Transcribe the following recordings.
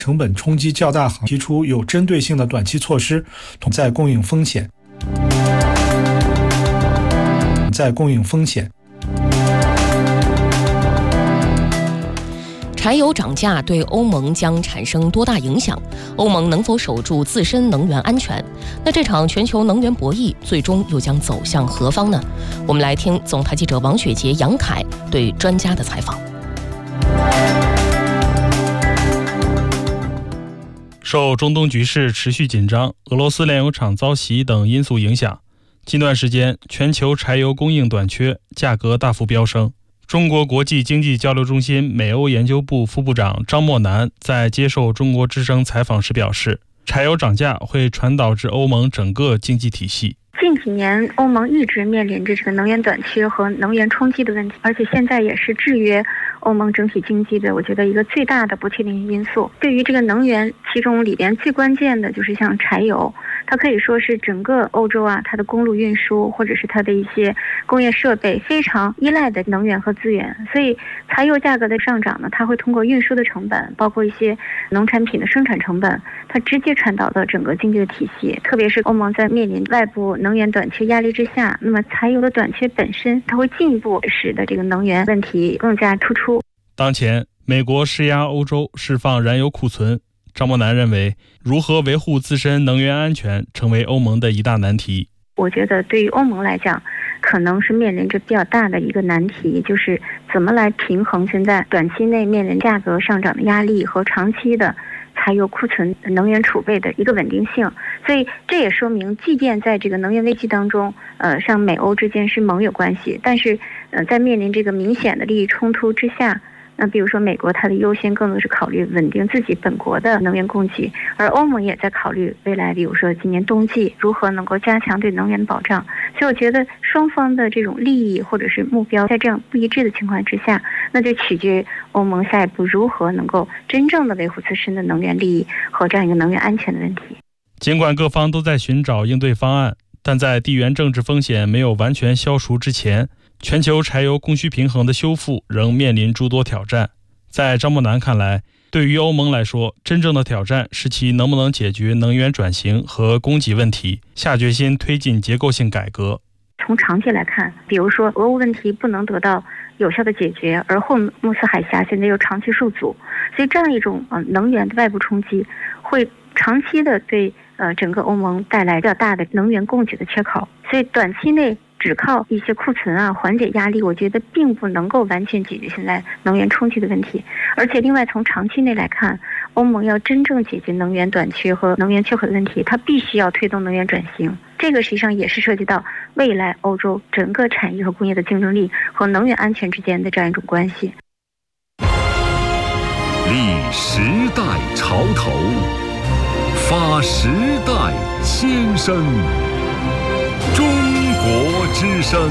成本冲击较大行提出有针对性的短期措施，在供应风险。 柴油涨价对欧盟将产生多大影响？欧盟能否守住自身能源安全？那这场全球能源博弈最终又将走向何方呢？我们来听总台记者王雪杰、杨凯对专家的采访。 受中东局势持续紧张、俄罗斯炼油厂遭袭等因素影响，近段时间全球柴油供应短缺，价格大幅飙升。中国国际经济交流中心美欧研究部副部长张默南在接受中国之声采访时表示，柴油涨价会传导至欧盟整个经济体系。 近几年欧盟一直面临着这个能源短缺和能源冲击的问题，而且现在也是制约欧盟整体经济的我觉得一个最大的不确定因素。对于这个能源，其中里边最关键的就是像柴油，它可以说是整个欧洲它的公路运输或者是它的一些工业设备非常依赖的能源和资源，所以柴油价格的上涨呢，它会通过运输的成本，包括一些农产品的生产成本，它直接传导到整个经济的体系。特别是欧盟在面临外部能源短缺压力之下，那么柴油的短缺本身，它会进一步使得这个能源问题更加突出。 当前，美国施压欧洲释放燃油库存。张默南认为，如何维护自身能源安全成为欧盟的一大难题。 我觉得对于欧盟来讲，可能是面临着比较大的一个难题，就是怎么来平衡现在短期内面临价格上涨的压力和长期的柴油库存能源储备的一个稳定性。所以这也说明，即便在这个能源危机当中，像美欧之间是盟友关系，但是在面临这个明显的利益冲突之下，那比如说美国它的优先更多是考虑稳定自己本国的能源供给，而欧盟也在考虑未来比如说今年冬季如何能够加强对能源的保障。所以我觉得双方的这种利益或者是目标在这样不一致的情况之下，那就取决于欧盟下一步如何能够真正的维护自身的能源利益和这样一个能源安全的问题。 尽管各方都在寻找应对方案，但在地缘政治风险没有完全消除之前，全球柴油供需平衡的修复仍面临诸多挑战。在张默南看来，对于欧盟来说，真正的挑战是其能不能解决能源转型和供给问题，下决心推进结构性改革。 从长期来看，比如说俄乌问题不能得到有效的解决，而霍姆斯海峡现在又长期受阻，所以这样一种能源的外部冲击会长期的对整个欧盟带来比较大的能源供给的缺口。所以短期内只靠一些库存缓解压力，我觉得并不能够完全解决现在能源冲击的问题。而且另外从长期内来看，欧盟要真正解决能源短缺和能源缺口的问题，它必须要推动能源转型。这个实际上也是涉及到未来欧洲整个产业和工业的竞争力和能源安全之间的这样一种关系。 立时代潮头，发时代先声。中国之声。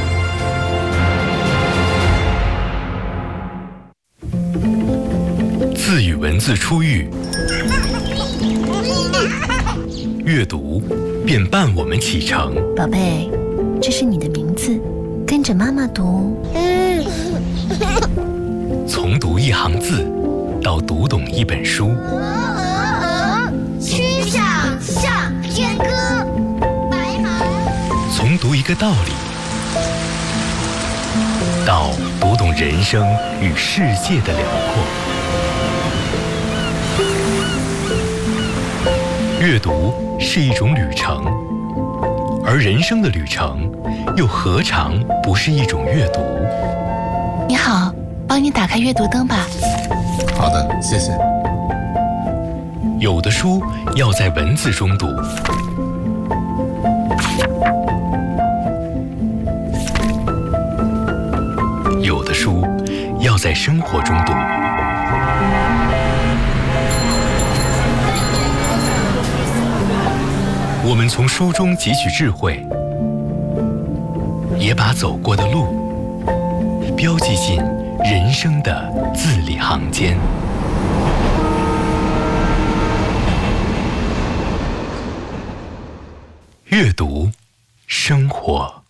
字与文字初遇，阅读便伴我们启程。 宝贝，这是你的名字，跟着妈妈读。 从读一行字到读懂一本书， 曲项向天歌。 从读一个道理到读懂人生与世界的辽阔。阅读是一种旅程，而人生的旅程又何尝不是一种阅读？ 你好，帮你打开阅读灯吧。 好的，谢谢。 有的书要在文字中读，有的书要在生活中读。我们从书中汲取智慧，也把走过的路标记进人生的字里行间。阅读，生活。